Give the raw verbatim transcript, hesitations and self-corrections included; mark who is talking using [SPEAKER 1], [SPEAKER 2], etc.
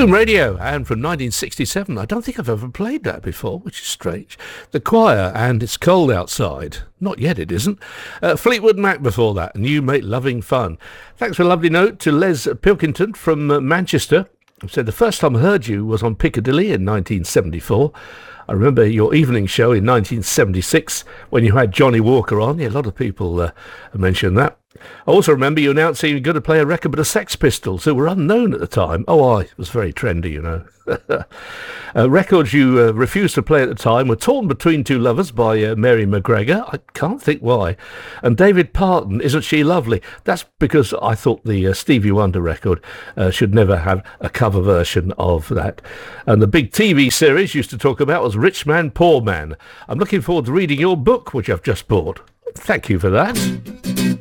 [SPEAKER 1] Boom Radio, and from nineteen sixty-seven. I don't think I've ever played that before, which is strange. The Choir, and It's Cold Outside. Not yet, it isn't. Uh, Fleetwood Mac before that, and You Make Loving Fun. Thanks for a lovely note to Les Pilkington from uh, Manchester. Who said, the first time I heard you was on Piccadilly in nineteen seventy-four. I remember your evening show in nineteen seventy-six when you had Johnny Walker on. Yeah, a lot of people uh, mentioned that. I also remember you announcing you were going to play a record with the Sex Pistols, who were unknown at the time. Oh, I was very trendy, you know. uh, records you uh, refused to play at the time were Torn Between Two Lovers by uh, Mary McGregor. I can't think why. And David Parton, Isn't She Lovely? That's because I thought the uh, Stevie Wonder record uh, should never have a cover version of that. And the big T V series used to talk about was Rich Man, Poor Man. I'm looking forward to reading your book, which I've just bought. Thank you for that.